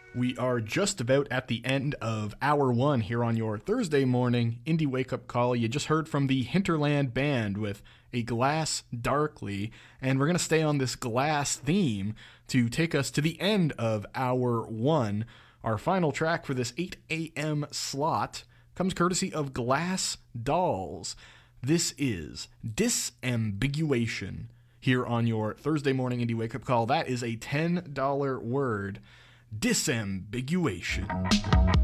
We are just about at the end of hour one here on your Thursday morning indie wake up call. You just heard from the Hinterland Band with A Glass Darkly, and we're going to stay on this glass theme to take us to the end of hour one. Our final track for this 8 a.m. slot comes courtesy of Glass Dolls. This is Disambiguation here on your Thursday morning indie wake up call. That is a $10 word. Disambiguation.